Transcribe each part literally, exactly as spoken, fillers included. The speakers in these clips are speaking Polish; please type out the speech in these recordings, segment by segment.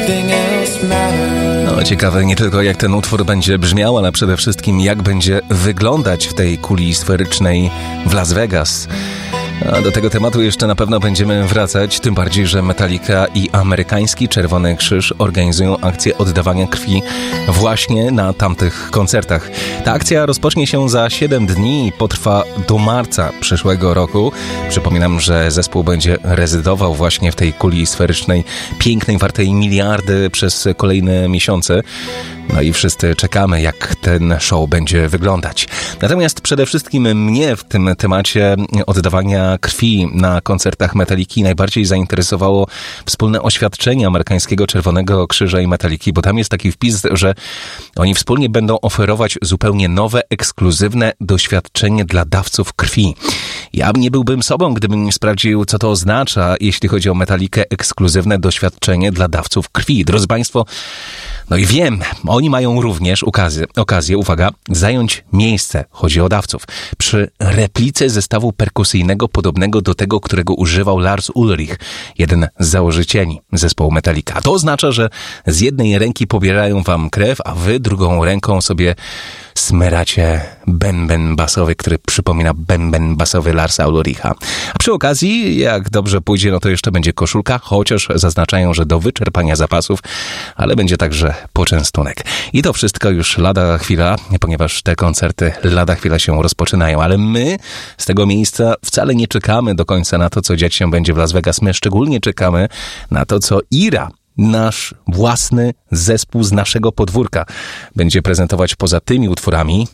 No ciekawe nie tylko jak ten utwór będzie brzmiał, ale przede wszystkim jak będzie wyglądać w tej kuli sferycznej w Las Vegas. A do tego tematu jeszcze na pewno będziemy wracać, tym bardziej, że Metallica i amerykański Czerwony Krzyż organizują akcję oddawania krwi właśnie na tamtych koncertach. Ta akcja rozpocznie się za siedem dni i potrwa do marca przyszłego roku. Przypominam, że zespół będzie rezydował właśnie w tej kuli sferycznej, pięknej, wartej miliardy przez kolejne miesiące. No i wszyscy czekamy, jak ten show będzie wyglądać. Natomiast przede wszystkim mnie w tym temacie oddawania krwi na koncertach Metalliki najbardziej zainteresowało wspólne oświadczenie amerykańskiego Czerwonego Krzyża i Metalliki, bo tam jest taki wpis, że oni wspólnie będą oferować zupełnie nowe, ekskluzywne doświadczenie dla dawców krwi. Ja nie byłbym sobą, gdybym nie sprawdził, co to oznacza, jeśli chodzi o Metallikę, ekskluzywne doświadczenie dla dawców krwi. Drodzy Państwo, no i wiem, oni mają również okazję, okazję, uwaga, zająć miejsce, chodzi o dawców, przy replice zestawu perkusyjnego podobnego do tego, którego używał Lars Ulrich, jeden z założycieli zespołu Metallica. To oznacza, że z jednej ręki pobierają wam krew, a wy drugą ręką sobie smyracie bęben basowy, który przypomina bęben basowy Larsa Ulricha. A przy okazji, jak dobrze pójdzie, no to jeszcze będzie koszulka, chociaż zaznaczają, że do wyczerpania zapasów, ale będzie także poczęstunek. I to wszystko już lada chwila, ponieważ te koncerty lada chwila się rozpoczynają, ale my z tego miejsca wcale nie czekamy do końca na to, co dziać się będzie w Las Vegas. My szczególnie czekamy na to, co Ira, nasz własny zespół z naszego podwórka, będzie prezentować poza tymi utworami,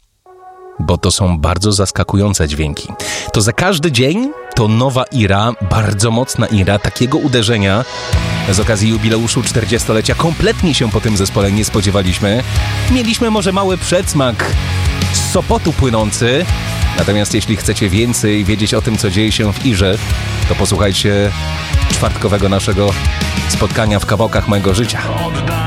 bo to są bardzo zaskakujące dźwięki. To za każdy dzień to nowa Ira, bardzo mocna Ira, takiego uderzenia z okazji jubileuszu czterdziestolecia kompletnie się po tym zespole nie spodziewaliśmy. Mieliśmy może mały przedsmak z Sopotu płynący, natomiast jeśli chcecie więcej wiedzieć o tym, co dzieje się w Irze, to posłuchajcie czwartkowego naszego spotkania w kawałkach mojego życia.